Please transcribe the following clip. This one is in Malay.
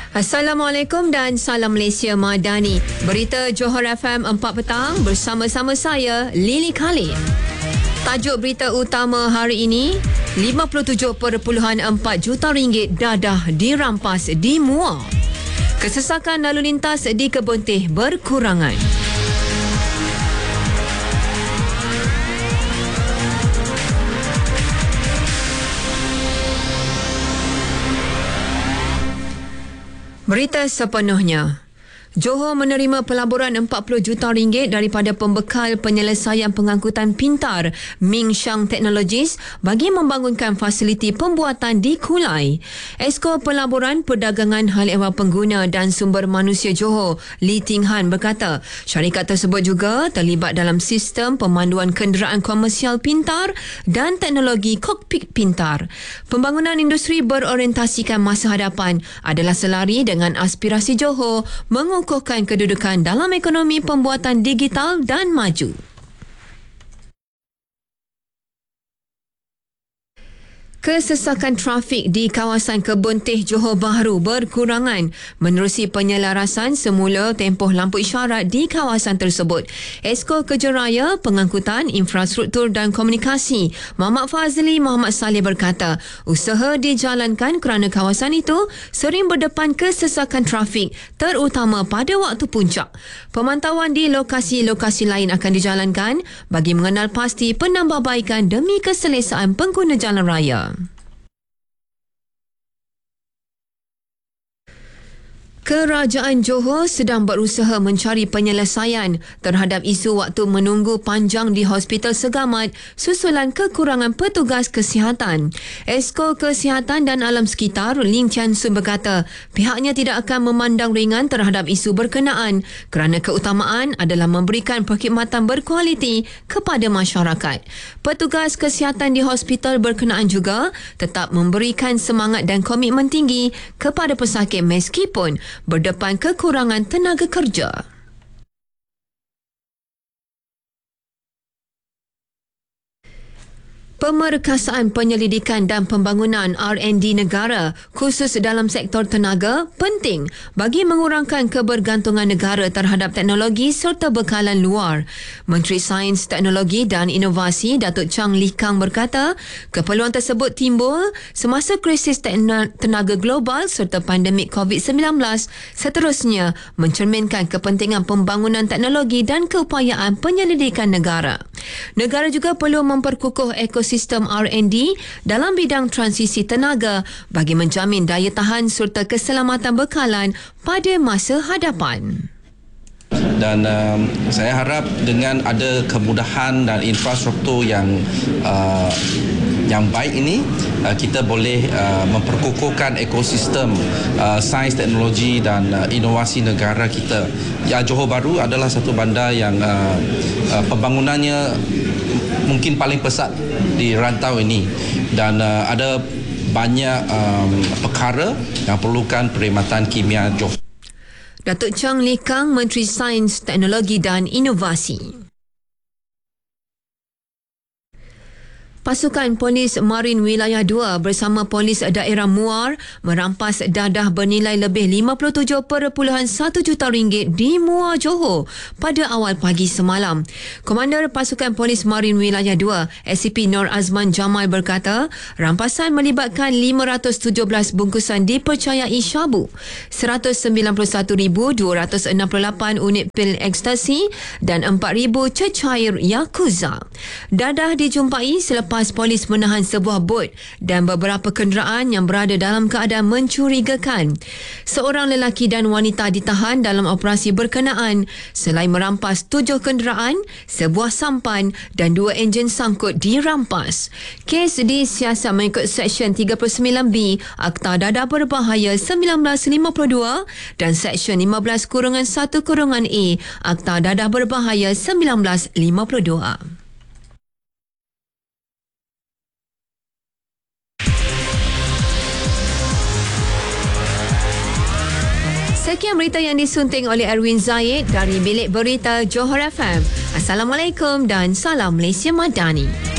Assalamualaikum dan salam Malaysia Madani. Berita Johor FM 4 petang bersama-sama saya, Lily Khalid. Tajuk berita utama hari ini, 57.4 juta ringgit dadah dirampas di Muar. Kesesakan lalu lintas di Kebonteh berkurangan. Berita sepenuhnya. Johor menerima pelaburan 40 juta ringgit daripada pembekal penyelesaian pengangkutan pintar Ming Xiang Technologies bagi membangunkan fasiliti pembuatan di Kulai. Esko Pelaburan Perdagangan Hal Ehwal Pengguna dan Sumber Manusia Johor, Lee Ting Han berkata, syarikat tersebut juga terlibat dalam sistem pemanduan kenderaan komersial pintar dan teknologi kokpit pintar. Pembangunan industri berorientasikan masa hadapan adalah selari dengan aspirasi Johor mengukuhkan kedudukan dalam ekonomi pembuatan digital dan maju. Kesesakan trafik di kawasan Kebonteh Johor Bahru berkurangan menerusi penyelarasan semula tempoh lampu isyarat di kawasan tersebut. Esko Kejeraya Pengangkutan Infrastruktur dan Komunikasi Muhammad Fazli Muhammad Saleh berkata, usaha dijalankan kerana kawasan itu sering berdepan kesesakan trafik terutama pada waktu puncak. Pemantauan di lokasi-lokasi lain akan dijalankan bagi mengenal pasti penambahbaikan demi keselesaan pengguna jalan raya. Kerajaan Johor sedang berusaha mencari penyelesaian terhadap isu waktu menunggu panjang di Hospital Segamat susulan kekurangan petugas kesihatan. Esko Kesihatan dan Alam Sekitar Ling Tian Sun berkata, pihaknya tidak akan memandang ringan terhadap isu berkenaan kerana keutamaan adalah memberikan perkhidmatan berkualiti kepada masyarakat. Petugas kesihatan di hospital berkenaan juga tetap memberikan semangat dan komitmen tinggi kepada pesakit meskipun berdepan kekurangan tenaga kerja. Pemerkasaan penyelidikan dan pembangunan R&D negara khusus dalam sektor tenaga penting bagi mengurangkan kebergantungan negara terhadap teknologi serta bekalan luar. Menteri Sains, Teknologi dan Inovasi Datuk Chang Lee Kang berkata, keperluan tersebut timbul semasa krisis tenaga global serta pandemik COVID-19 seterusnya mencerminkan kepentingan pembangunan teknologi dan keupayaan penyelidikan negara. Negara juga perlu memperkukuh ekosistem R&D dalam bidang transisi tenaga bagi menjamin daya tahan serta keselamatan bekalan pada masa hadapan. Dan saya harap dengan ada kemudahan dan infrastruktur yang baik ini, kita boleh memperkukuhkan ekosistem sains, teknologi dan inovasi negara kita. Ya, Johor Bahru adalah satu bandar yang pembangunannya mungkin paling pesat di rantau ini dan ada banyak perkara yang perlukan perkhidmatan kimia Johor. Datuk Chang Lee Kang, Menteri Sains, Teknologi dan Inovasi. Pasukan Polis Marin Wilayah 2 bersama Polis Daerah Muar merampas dadah bernilai lebih 57.1 juta ringgit di Muar Johor pada awal pagi semalam. Komander Pasukan Polis Marin Wilayah 2, SCP Nur Azman Jamal berkata, rampasan melibatkan 517 bungkusan dipercayai syabu, 191,268 unit pil ekstasi dan 4,000 cecair Yakuza. Dadah dijumpai selepas polis menahan sebuah bot dan beberapa kenderaan yang berada dalam keadaan mencurigakan. Seorang lelaki dan wanita ditahan dalam operasi berkenaan selain merampas 7 kenderaan, sebuah sampan dan 2 enjin sangkut dirampas. Kes disiasat mengikut Seksyen 39B Akta Dadah Berbahaya 1952 dan Seksyen 15-1-A Akta Dadah Berbahaya 1952. Sekian berita yang disunting oleh Erwin Zaid dari Bilik Berita Johor FM. Assalamualaikum dan salam Malaysia Madani.